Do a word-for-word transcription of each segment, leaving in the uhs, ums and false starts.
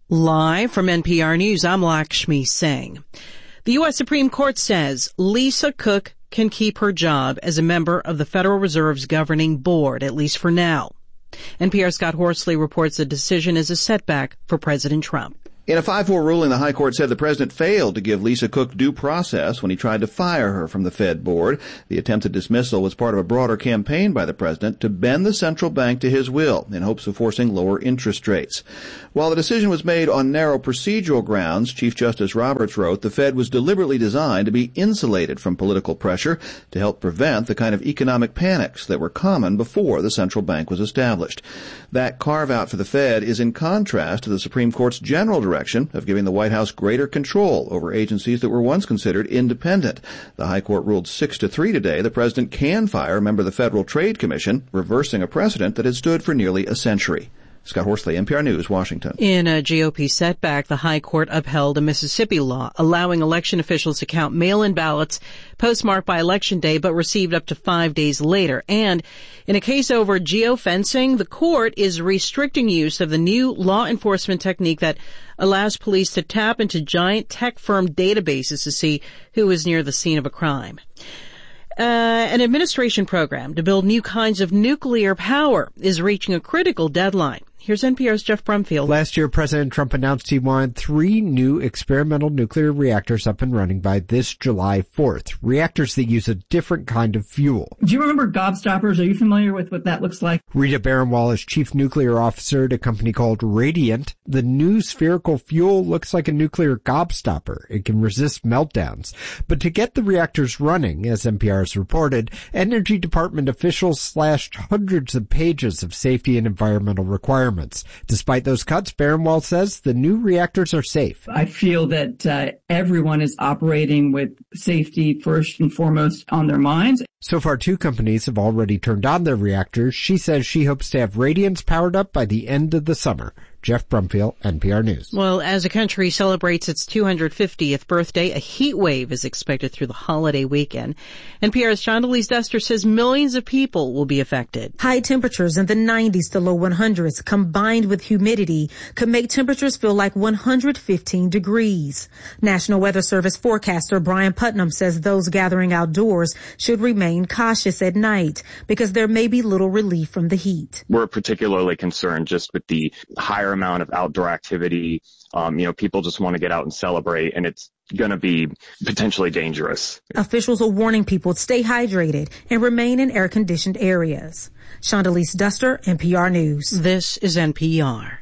Live from N P R News, I'm Lakshmi Singh. The U S Supreme Court says Lisa Cook can keep her job as a member of the Federal Reserve's governing board, at least for now. N P R's Scott Horsley reports the decision is a setback for President Trump. In a five four ruling, the High Court said the president failed to give Lisa Cook due process when he tried to fire her from the Fed board. The attempted dismissal was part of a broader campaign by the president to bend the central bank to his will in hopes of forcing lower interest rates. While the decision was made on narrow procedural grounds, Chief Justice Roberts wrote the Fed was deliberately designed to be insulated from political pressure to help prevent the kind of economic panics that were common before the central bank was established. That carve-out for the Fed is in contrast to the Supreme Court's general direction of giving the White House greater control over agencies that were once considered independent. The High Court ruled six to three today the president can fire a member of the Federal Trade Commission, reversing a precedent that had stood for nearly a century. Scott Horsley, N P R News, Washington. In a G O P setback, the High Court upheld a Mississippi law allowing election officials to count mail-in ballots postmarked by Election Day but received up to five days later. And in a case over geofencing, the court is restricting use of the new law enforcement technique that allows police to tap into giant tech firm databases to see who is near the scene of a crime. Uh, an administration program to build new kinds of nuclear power is reaching a critical deadline. Here's N P R's Jeff Brumfield. Last year, President Trump announced he wanted three new experimental nuclear reactors up and running by this July fourth. Reactors that use a different kind of fuel. Do you remember gobstoppers? Are you familiar with what that looks like? Rita Baranwal is chief nuclear officer at a company called Radiant. The new spherical fuel looks like a nuclear gobstopper. It can resist meltdowns. But to get the reactors running, as N P R has reported, Energy Department officials slashed hundreds of pages of safety and environmental requirements. Despite those cuts, Baranwal says the new reactors are safe. I feel that uh, everyone is operating with safety first and foremost on their minds. So far, two companies have already turned on their reactors. She says she hopes to have Radiance powered up by the end of the summer. Jeff Brumfield, N P R News. Well, as the country celebrates its two hundred fiftieth birthday, a heat wave is expected through the holiday weekend. N P R's Shondalise Duster says millions of people will be affected. High temperatures in the nineties to low one hundreds combined with humidity could make temperatures feel like one hundred fifteen degrees. National Weather Service forecaster Brian Putnam says those gathering outdoors should remain cautious at night because there may be little relief from the heat. We're particularly concerned just with the higher amount of outdoor activity. Um, you know, people just want to get out and celebrate, and it's going to be potentially dangerous. Officials are warning people to stay hydrated and remain in air-conditioned areas. Shondalise Duster, N P R News. This is N P R.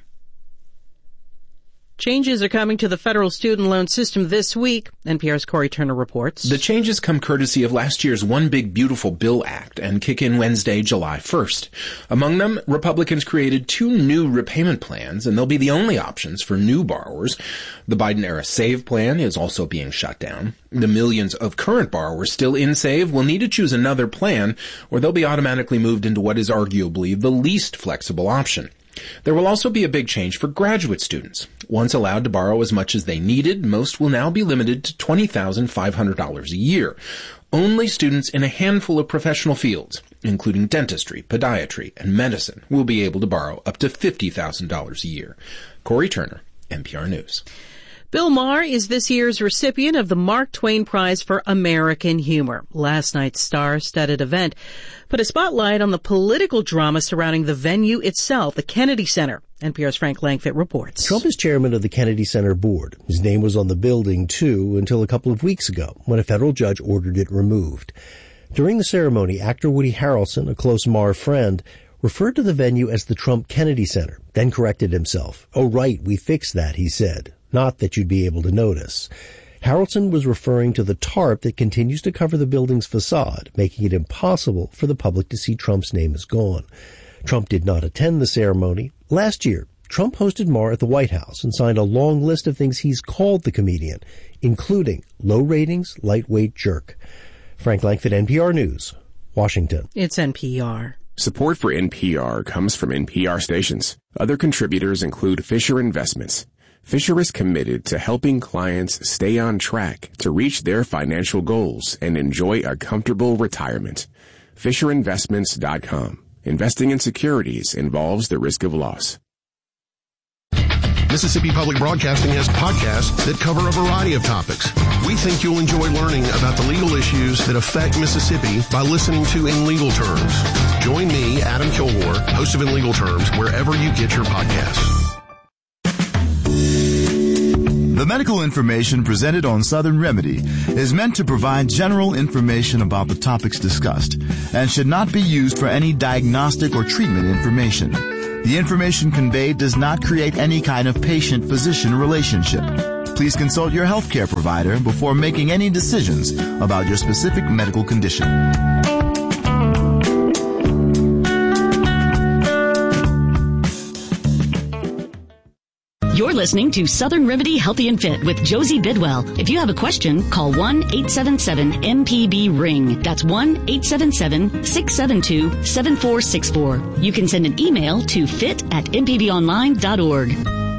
Changes are coming to the federal student loan system this week. N P R's Corey Turner reports. The changes come courtesy of last year's One Big Beautiful Bill Act and kick in Wednesday, July first. Among them, Republicans created two new repayment plans, and they'll be the only options for new borrowers. The Biden-era SAVE plan is also being shut down. The millions of current borrowers still in SAVE will need to choose another plan, or they'll be automatically moved into what is arguably the least flexible option. There will also be a big change for graduate students. Once allowed to borrow as much as they needed, most will now be limited to twenty thousand five hundred dollars a year. Only students in a handful of professional fields, including dentistry, podiatry, and medicine, will be able to borrow up to fifty thousand dollars a year. Corey Turner, N P R News. Bill Maher is this year's recipient of the Mark Twain Prize for American Humor. Last night's star-studded event put a spotlight on the political drama surrounding the venue itself, the Kennedy Center. N P R's Frank Langfitt reports. Trump is chairman of the Kennedy Center board. His name was on the building, too, until a couple of weeks ago, when a federal judge ordered it removed. During the ceremony, actor Woody Harrelson, a close Maher friend, referred to the venue as the Trump Kennedy Center, then corrected himself. "Oh, right, we fixed that," he said. Not that you'd be able to notice. Harrelson was referring to the tarp that continues to cover the building's facade, making it impossible for the public to see Trump's name is gone. Trump did not attend the ceremony. Last year, Trump hosted Maher at the White House and signed a long list of things he's called the comedian, including low ratings, lightweight jerk. Frank Langfitt, N P R News, Washington. It's N P R. Support for N P R comes from N P R stations. Other contributors include Fisher Investments. Fisher is committed to helping clients stay on track to reach their financial goals and enjoy a comfortable retirement. Fisher Investments dot com. Investing in securities involves the risk of loss. Mississippi Public Broadcasting has podcasts that cover a variety of topics. We think you'll enjoy learning about the legal issues that affect Mississippi by listening to In Legal Terms. Join me, Adam Kilgore, host of In Legal Terms, wherever you get your podcasts. The medical information presented on Southern Remedy is meant to provide general information about the topics discussed and should not be used for any diagnostic or treatment information. The information conveyed does not create any kind of patient-physician relationship. Please consult your healthcare provider before making any decisions about your specific medical condition. You're listening to Southern Remedy Healthy and Fit with Josie Bidwell. If you have a question, call one eight seven seven M P B ring. That's one eight seven seven six seven two seven four six four. You can send an email to fit at m p b online dot org.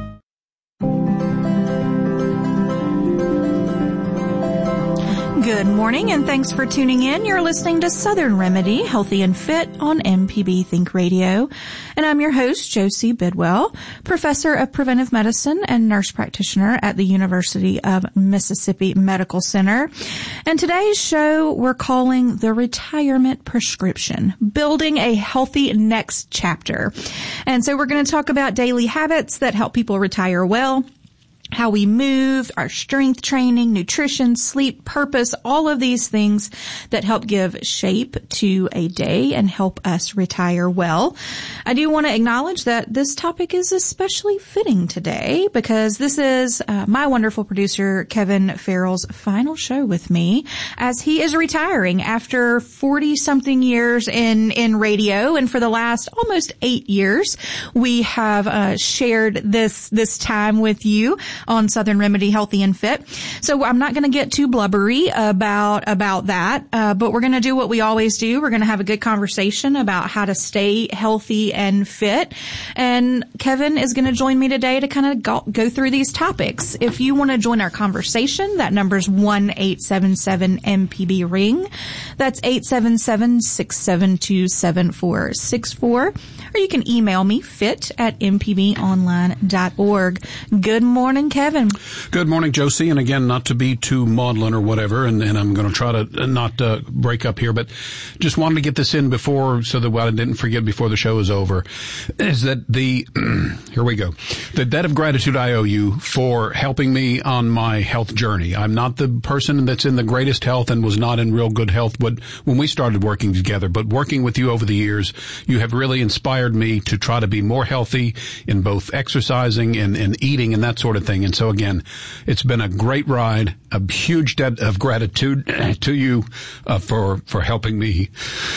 Good morning, and thanks for tuning in. You're listening to Southern Remedy, Healthy and Fit on M P B Think Radio. And I'm your host, Josie Bidwell, professor of preventive medicine and nurse practitioner at the University of Mississippi Medical Center. And today's show we're calling The Retirement Prescription, Building a Healthy Next Chapter. And so we're going to talk about daily habits that help people retire well, how we move, our strength training, nutrition, sleep, purpose, all of these things that help give shape to a day and help us retire well. I do want to acknowledge that this topic is especially fitting today because this is uh, my wonderful producer, Kevin Farrell's final show with me as he is retiring after forty-something years in, in radio. And for the last almost eight years, we have uh, shared this, this time with you on Southern Remedy Healthy and Fit. So I'm not going to get too blubbery about, about that, uh, but we're going to do what we always do. We're going to have a good conversation about how to stay healthy and fit. And Kevin is going to join me today to kind of go, go through these topics. If you want to join our conversation, that number's one eight seven seven M P B ring. That's eight seven seven six seven two seven four six four. Or you can email me, fit at m p b online dot org. Good morning, Kevin. Good morning, Josie. And again, not to be too maudlin or whatever, and, and I'm going to try to not uh, break up here, but just wanted to get this in before, so that I didn't forget before the show is over, is that the, here we go, the debt of gratitude I owe you for helping me on my health journey. I'm not the person that's in the greatest health and was not in real good health but when we started working together, but working with you over the years, you have really inspired me to try to be more healthy in both exercising and, and eating and that sort of thing. And so again, it's been a great ride, a huge debt of gratitude to you uh, for for helping me.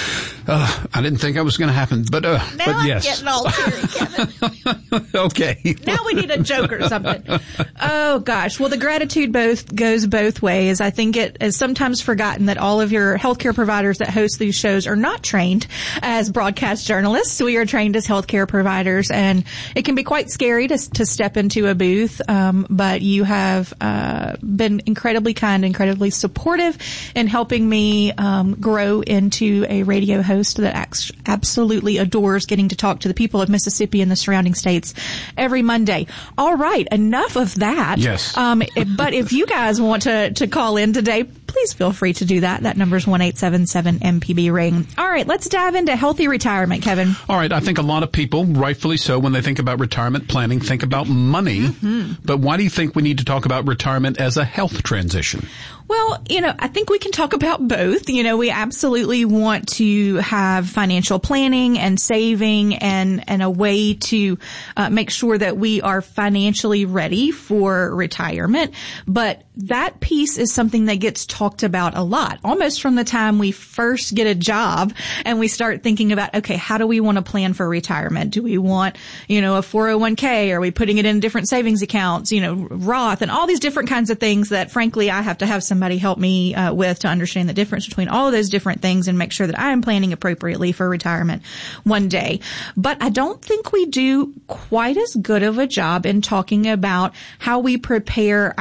Uh, I didn't think that was going to happen, but uh, now but I'm yes. getting all teary, Kevin. Okay. Now we need a joke or something. Oh gosh. Well, the gratitude both goes both ways. I think it is sometimes forgotten that all of your healthcare providers that host these shows are not trained as broadcast journalists. We are trained as healthcare providers, and it can be quite scary to to step into a booth. Um, but you have uh, been incredibly kind, incredibly supportive in helping me um, grow into a radio host that acts, absolutely adores getting to talk to the people of Mississippi and the surrounding states every Monday. All right, enough of that. Yes. Um, but if you guys want to to call in today, please feel free to do that. That number is one eight seven seven M P B ring. All right, let's dive into healthy retirement, Kevin. All right, I think a lot of people, rightfully so, when they think about retirement planning, think about money. Mm-hmm. But why do you think we need to talk about retirement as a health transition? Well, you know, I think we can talk about both. You know, we absolutely want to have financial planning and saving and, and a way to uh, make sure that we are financially ready for retirement. But that piece is something that gets talked about a lot, almost from the time we first get a job and we start thinking about, okay, how do we want to plan for retirement? Do we want, you know, a four oh one k? Are we putting it in different savings accounts, you know, Roth and all these different kinds of things that, frankly, I have to have somebody help me uh, with to understand the difference between all of those different things and make sure that I am planning appropriately for retirement one day. But I don't think we do quite as good of a job in talking about how we prepare our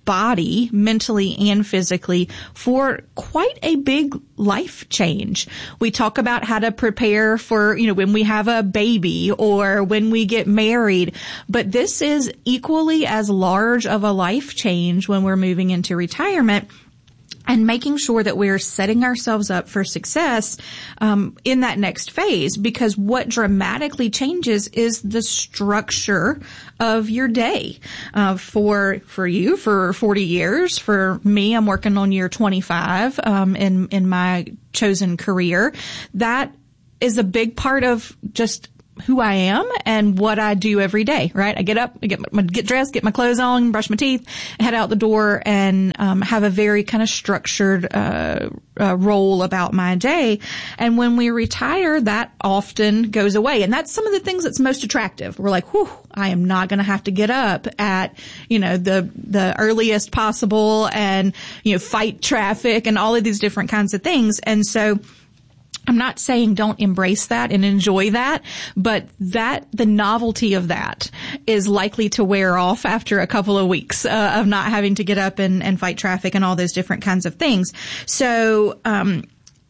body, mentally and physically, for quite a big life change. We talk about how to prepare for, you know, when we have a baby or when we get married, but this is equally as large of a life change when we're moving into retirement. And making sure that we're setting ourselves up for success um, in that next phase, because what dramatically changes is the structure of your day. Uh, for for you, for forty years. For me, I'm working on year twenty-five um, in in my chosen career. That is a big part of just who I am and what I do every day, right? I get up, I get my, get dressed, get my clothes on, brush my teeth, head out the door, and um, have a very kind of structured uh, uh role about my day. And when we retire, that often goes away. And that's some of the things that's most attractive. We're like, whew, I am not going to have to get up at, you know, the the earliest possible and, you know, fight traffic and all of these different kinds of things. And so I'm not saying don't embrace that and enjoy that, but that, the novelty of that is likely to wear off after a couple of weeks uh, of not having to get up and, and fight traffic and all those different kinds of things. So, um,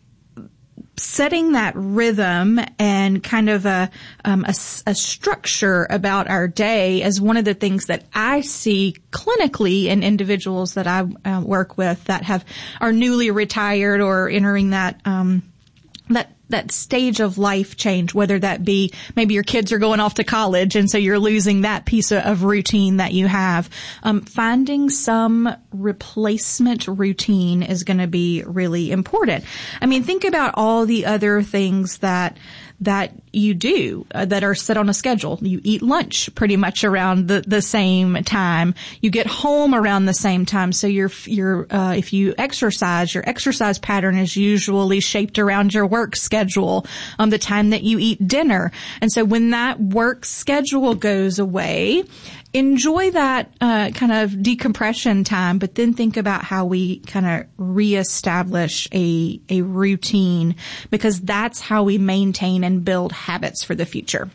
setting that rhythm and kind of a, um, a, a structure about our day is one of the things that I see clinically in individuals that I uh, work with that have, are newly retired or entering that, um, that that stage of life change, whether that be maybe your kids are going off to college and so you're losing that piece of routine that you have. Um, finding some replacement routine is going to be really important. I mean, think about all the other things that that you do uh, that are set on a schedule. You eat lunch pretty much around the, the same time. You get home around the same time. So you're, you're, uh, if you exercise, your exercise pattern is usually shaped around your work schedule, um, the time that you eat dinner. And so when that work schedule goes away, enjoy that uh kind of decompression time, but then think about how we kind of reestablish a a routine, because that's how we maintain and build habits for the future.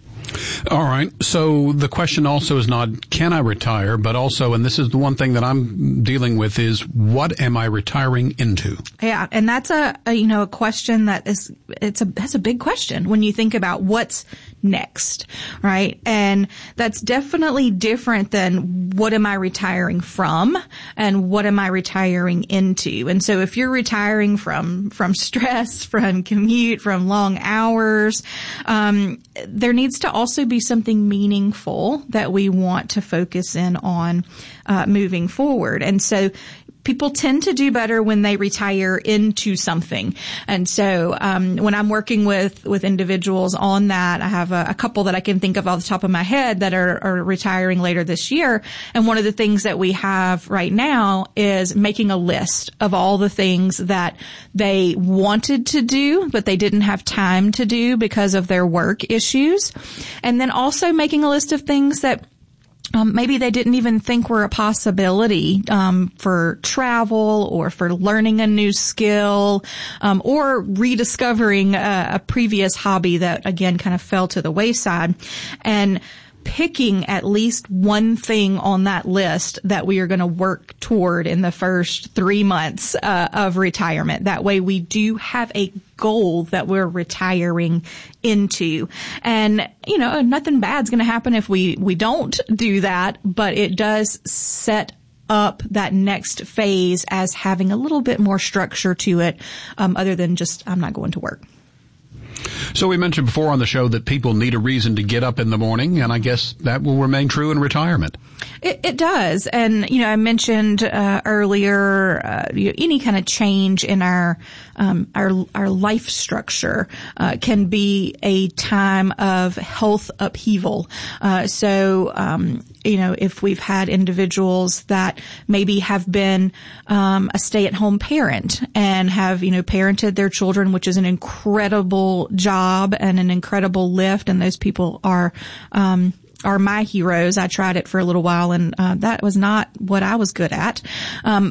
All right. So the question also is not, can I retire? But also, and this is the one thing that I'm dealing with, is what am I retiring into? Yeah. And that's a, a you know, a question that is, it's a, that's a big question when you think about what's next, right? And that's definitely different than what am I retiring from and what am I retiring into? And so if you're retiring from, from stress, from commute, from long hours, um, there needs to also be something meaningful that we want to focus in on, uh, moving forward. And so people tend to do better when they retire into something. And so, um, when I'm working with, with individuals on that, I have a, a couple that I can think of off the top of my head that are, are retiring later this year. And one of the things that we have right now is making a list of all the things that they wanted to do, but they didn't have time to do because of their work issues. And then also making a list of things that Um, maybe they didn't even think were a possibility, um, for travel or for learning a new skill, um, or rediscovering a, a previous hobby that, again, kind of fell to the wayside. And picking at least one thing on that list that we are going to work toward in the first three months uh, of retirement. That way we do have a goal that we're retiring into. And, you know, nothing bad's going to happen if we, we don't do that, but it does set up that next phase as having a little bit more structure to it, um, other than just, I'm not going to work. So we mentioned before on the show that people need a reason to get up in the morning, and I guess that will remain true in retirement. It, it does. And, you know, I mentioned uh, earlier, uh, you know, any kind of change in our um, our our life structure uh, can be a time of health upheaval. Uh, so, um, you know, if we've had individuals that maybe have been um, a stay-at-home parent and have, you know, parented their children, which is an incredible job and an incredible lift, and those people are um are my heroes. I tried it for a little while, and uh, that was not what I was good at. Um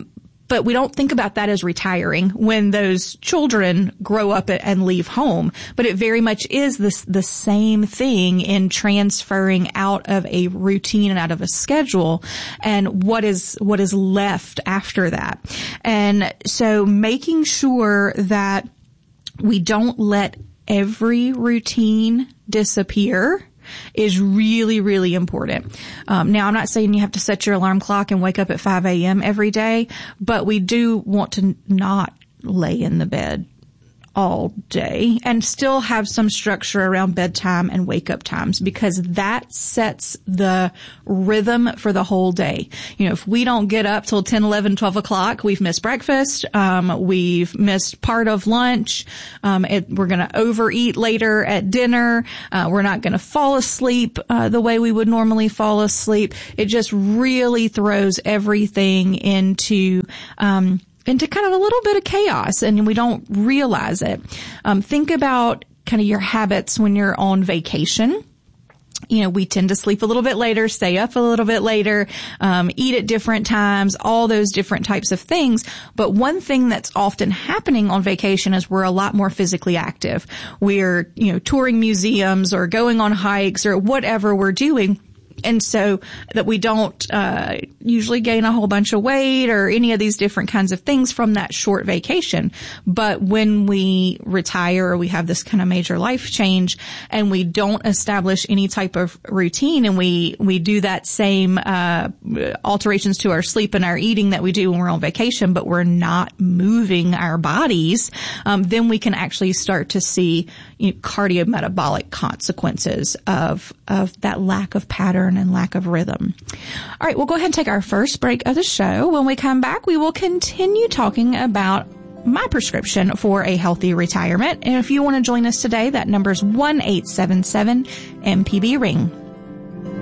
But we don't think about that as retiring when those children grow up and leave home. But it very much is this, the same thing in transferring out of a routine and out of a schedule and what is, what is left after that. And so making sure that we don't let every routine disappear is really, really important. Um, now, I'm not saying you have to set your alarm clock and wake up at five a.m. every day, but we do want to not lay in the bed all day and still have some structure around bedtime and wake up times, because that sets the rhythm for the whole day. You know, if we don't get up till ten, eleven, twelve o'clock, we've missed breakfast. Um, we've missed part of lunch. Um, it, we're going to overeat later at dinner. Uh, we're not going to fall asleep, uh, the way we would normally fall asleep. It just really throws everything into, um, into kind of a little bit of chaos, and we don't realize it. Um, think about kind of your habits when you're on vacation. You know, we tend to sleep a little bit later, stay up a little bit later, um, eat at different times, all those different types of things. But one thing that's often happening on vacation is we're a lot more physically active. We're, you know, touring museums or going on hikes or whatever we're doing. And so that we don't uh usually gain a whole bunch of weight or any of these different kinds of things from that short vacation. But when we retire or we have this kind of major life change and we don't establish any type of routine, and we we do that same uh alterations to our sleep and our eating that we do when we're on vacation, but we're not moving our bodies, um then we can actually start to see, you know, cardiometabolic consequences of of that lack of pattern and lack of rhythm. All right, we'll go ahead and take our first break of the show. When we come back, we will continue talking about my prescription for a healthy retirement. And if you want to join us today, that number is one eight seven seven M P B ring.